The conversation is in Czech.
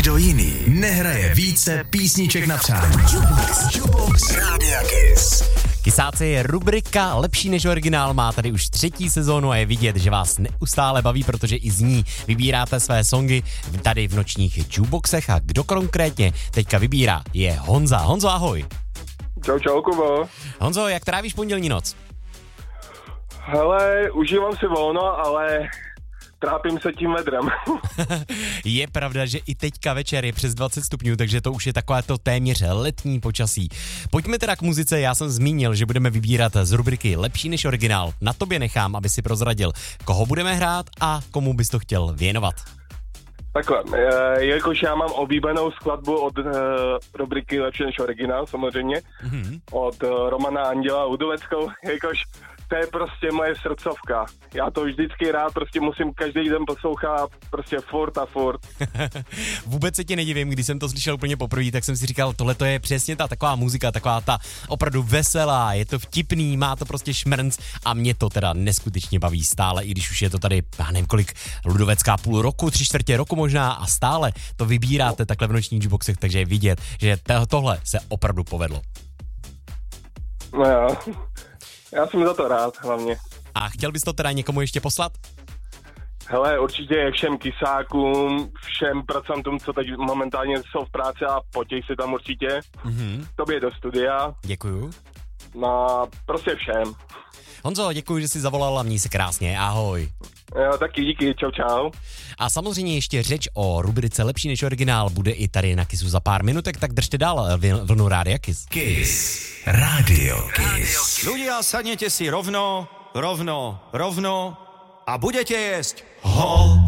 Nikdo jiný nehraje více písniček na přání. Jukebox Rádia Kiss. Kysáci je rubrika Lepší než originál, má tady už 3. sezónu a je vidět, že vás neustále baví, protože i z ní vybíráte své songy tady v nočních jukeboxech a kdo konkrétně teďka vybírá je Honza. Honzo, ahoj. Čau, Kubo. Honzo, jak trávíš pondělní noc? Hele, užívám si volno, ale trápím se tím vedrem. Je pravda, že i teďka večer je přes 20 stupňů, takže to už je takové to téměř letní počasí. Pojďme teda k muzice, já jsem zmínil, že budeme vybírat z rubriky Lepší než originál. Na tobě nechám, aby si prozradil, koho budeme hrát a komu bys to chtěl věnovat. Takhle, jelikož já mám oblíbenou skladbu od rubriky Lepší než originál, samozřejmě, od Romana Anděla Udoveckou, jelikož to je prostě moje srdcovka. Já to vždycky rád prostě musím každý den poslouchat prostě furt a furt. Vůbec se ti nedivím, když jsem to slyšel úplně poprvé, tak jsem si říkal, tohle to je přesně ta taková muzika, taková ta opravdu veselá, je to vtipný, má to prostě šmrnc a mě to teda neskutečně baví stále, i když už je to tady, já nevím kolik, Ludovecká půl roku, 3/4 roku možná a stále to vybíráte takhle v nočních jukeboxech, takže je vidět, že tohle se opravdu povedlo. No jo. Já jsem za to rád hlavně. A chtěl bys to teda někomu ještě poslat? Hele, určitě všem kysákům, všem pracantům, co teď momentálně jsou v práci a potěj si tam určitě. Tobě do studia. Děkuju. No, prostě všem. Honzo, děkuji, že jsi zavolal a měj se krásně, ahoj. Jo, taky díky, čau. A samozřejmě ještě řeč o rubrice Lepší než originál bude i tady na Kissu za pár minutek, tak držte dál vlnu Rádia Kiss. Kiss. Radio Kiss. Ľudia, sadnete si rovno a budete jesť